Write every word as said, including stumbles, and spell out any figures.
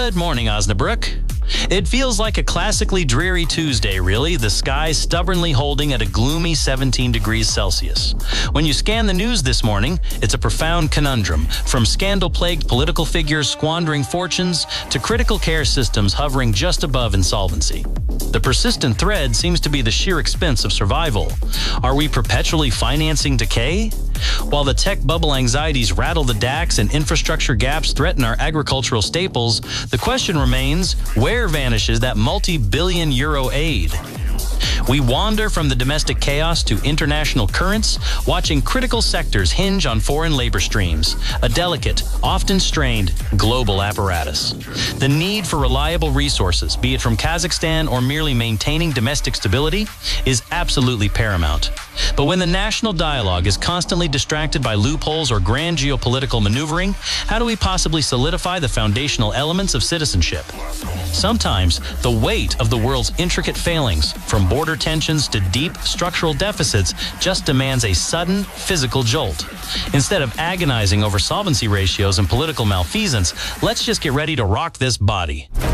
Good morning, Osnabrück. It feels like a classically dreary Tuesday, really, the sky stubbornly holding at a gloomy seventeen degrees Celsius. When you scan the news this morning, it's a profound conundrum, from scandal-plagued political figures squandering fortunes to critical care systems hovering just above insolvency. The persistent thread seems to be the sheer expense of survival. Are we perpetually financing decay? While the tech bubble anxieties rattle the D A X and infrastructure gaps threaten our agricultural staples, the question remains, where vanishes that multi-billion euro aid? We wander from the domestic chaos to international currents, watching critical sectors hinge on foreign labor streams, a delicate, often strained, global apparatus. The need for reliable resources, be it from Kazakhstan or merely maintaining domestic stability, is absolutely paramount. But when the national dialogue is constantly distracted by loopholes or grand geopolitical maneuvering, how do we possibly solidify the foundational elements of citizenship? Sometimes, the weight of the world's intricate failings, from border tensions to deep structural deficits, just demands a sudden physical jolt. Instead of agonizing over solvency ratios and political malfeasance, let's just get ready to rock this body.